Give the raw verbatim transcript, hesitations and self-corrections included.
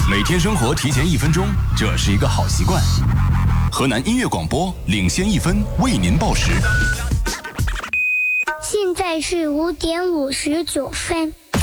每天生活提前一分钟，这是一个好习惯。河南音乐广播领先一分，为您报时。 现在是五点五十九分。